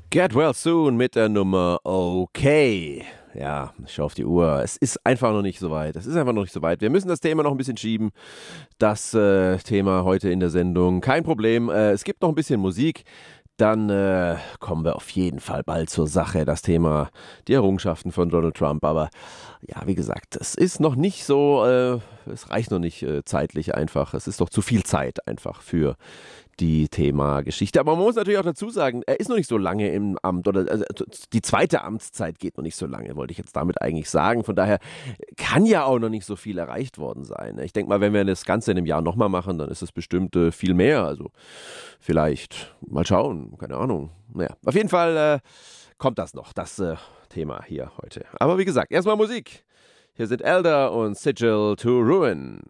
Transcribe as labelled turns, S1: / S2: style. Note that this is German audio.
S1: Get Well Soon mit der Nummer Okay. Ja, ich schaue auf die Uhr. Es ist einfach noch nicht so weit. Es ist einfach noch nicht so weit. Wir müssen das Thema noch ein bisschen schieben. Das Thema heute in der Sendung. Kein Problem. Es gibt noch ein bisschen Musik. Dann kommen wir auf jeden Fall bald zur Sache. Das Thema die Errungenschaften von Donald Trump. Aber ja, wie gesagt, es ist noch nicht so, es reicht noch nicht zeitlich einfach. Es ist doch zu viel Zeit einfach für die Thema Geschichte. Aber man muss natürlich auch dazu sagen, er ist noch nicht so lange im Amt oder also, die zweite Amtszeit geht noch nicht so lange, wollte ich jetzt damit eigentlich sagen. Von daher kann ja auch noch nicht so viel erreicht worden sein. Ich denke mal, wenn wir das Ganze in einem Jahr nochmal machen, dann ist es bestimmt viel mehr. Also vielleicht mal schauen, keine Ahnung. Naja, auf jeden Fall kommt das noch, das Thema hier heute. Aber wie gesagt, erstmal Musik. Hier sind Elder und Sigil to Ruin.